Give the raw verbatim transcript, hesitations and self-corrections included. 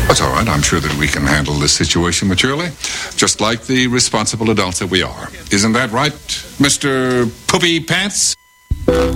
That's all right. I'm sure that we can handle this situation maturely, just like the responsible adults that we are. Isn't that right, Mister Poopy Pants?